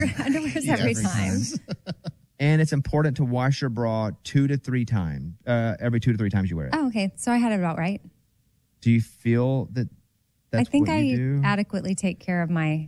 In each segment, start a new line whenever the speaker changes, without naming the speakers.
Underwear's every time.
And it's important to wash your bra 2 to 3 times, every 2 to 3 times you wear it.
Oh, okay. So I had it about right.
Do you feel that that's
I think
what you do?
adequately take care of my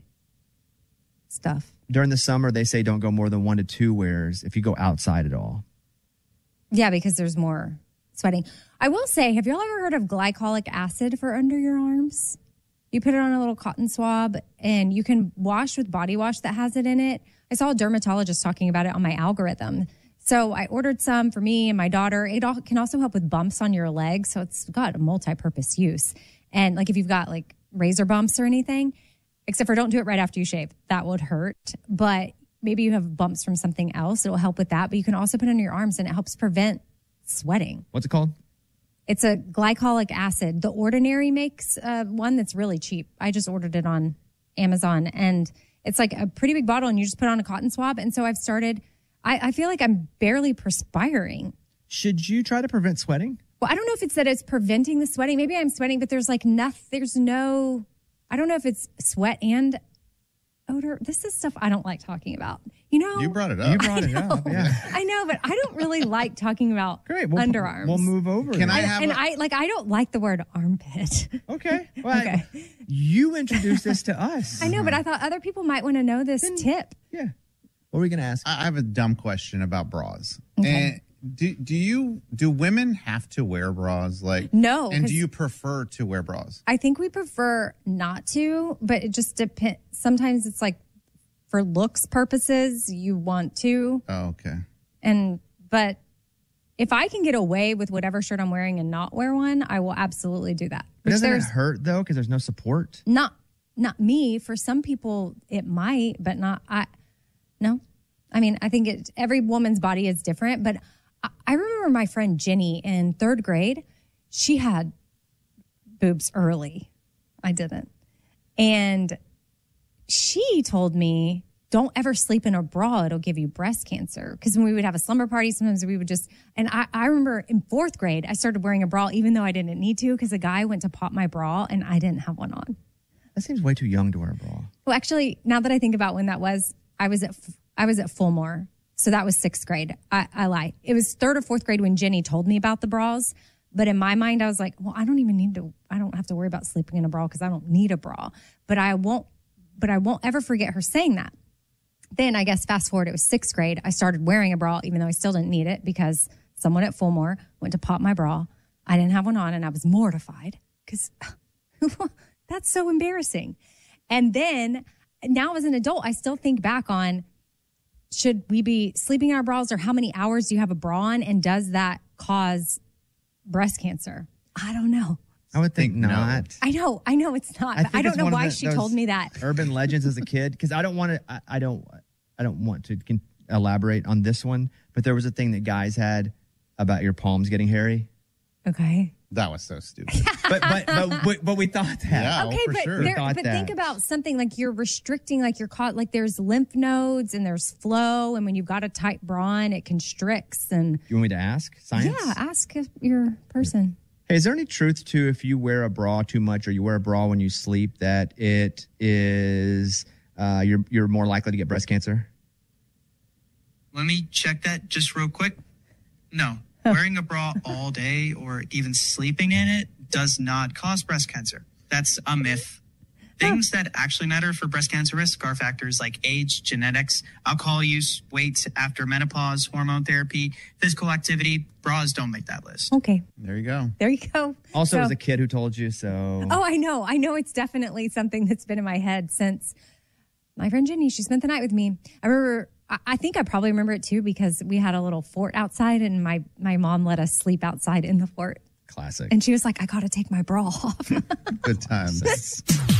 stuff.
During the summer, they say don't go more than 1 to 2 wears if you go outside at all.
Yeah, because there's more sweating. I will say, have you all ever heard of glycolic acid for under your arms? You put it on a little cotton swab and you can wash with body wash that has it in it. I saw a dermatologist talking about it on my algorithm. So I ordered some for me and my daughter. It can also help with bumps on your legs. So it's got a multi-purpose use. And like if you've got like razor bumps or anything, except for don't do it right after you shave. That would hurt. But maybe you have bumps from something else. It'll help with that. But you can also put it on your arms and it helps prevent sweating.
What's it called?
It's a glycolic acid. The Ordinary makes one that's really cheap. I just ordered it on Amazon. And it's like a pretty big bottle and you just put on a cotton swab. And so I've started, I feel like I'm barely perspiring.
Should you try to prevent sweating?
Well, I don't know if it's that it's preventing the sweating. Maybe I'm sweating, but there's like nothing, I don't know if it's sweat and odor. This is stuff I don't like talking about. You know?
You brought it up.
You brought it up, yeah.
I know, but I don't really like talking about underarms.
We'll move over.
I don't like the word armpit.
Okay. Well, okay. You introduced this to us.
I know, but I thought other people might want to know this tip.
Yeah. What were we going to ask?
I have a dumb question about bras.
Okay.
And do women have to wear bras?
No.
And do you prefer to wear bras?
I think we prefer not to, but it just depends. Sometimes it's like for looks purposes, you want to.
Oh, okay.
But if I can get away with whatever shirt I'm wearing and not wear one, I will absolutely do that.
Doesn't it hurt though because there's no support?
Not me. For some people, it might, but not I. No, I mean I think every woman's body is different. But I remember my friend Jenny in 3rd grade. She had boobs early. I didn't, and she told me, don't ever sleep in a bra. It'll give you breast cancer. Because when we would have a slumber party, sometimes we would just, and I remember in 4th grade, I started wearing a bra even though I didn't need to because a guy went to pop my bra and I didn't have one on.
That seems way too young to wear a bra.
Well, actually, now that I think about when that was, I was at Fulmore. So that was 6th grade. I lie. It was 3rd or 4th grade when Jenny told me about the bras. But in my mind, I was like, well, I don't have to worry about sleeping in a bra because I don't need a bra. But I won't ever forget her saying that. Then I guess fast forward, it was 6th grade. I started wearing a bra, even though I still didn't need it because someone at Fulmore went to pop my bra. I didn't have one on and I was mortified because that's so embarrassing. And then now as an adult, I still think back on, should we be sleeping in our bras or how many hours do you have a bra on? And does that cause breast cancer? I don't know.
I would think not.
I know it's not. But I don't know why she told me that.
Urban legends as a kid, because I don't want to elaborate on this one, but there was a thing that guys had about your palms getting hairy.
Okay.
That was so stupid.
but we thought that.
Yeah,
okay,
for sure.
But think about something like you're restricting, like you're caught, like there's lymph nodes and there's flow, and when you've got a tight bra on, it constricts. And
you want me to ask science?
Yeah, ask your person.
Hey, is there any truth to if you wear a bra too much or you wear a bra when you sleep that it is you're more likely to get breast cancer?
Let me check that just real quick. No, wearing a bra all day or even sleeping in it does not cause breast cancer. That's a myth. Things that actually matter for breast cancer risk are factors like age, genetics, alcohol use, weight after menopause, hormone therapy, physical activity. Bras don't make that list.
Okay.
There you go.
There you go.
Also, it was a kid who told you, so.
Oh, I know. It's definitely something that's been in my head since my friend Jenny, she spent the night with me. I remember, I think I probably remember it too because we had a little fort outside and my mom let us sleep outside in the fort.
Classic.
And she was like, I got to take my bra off.
Good times.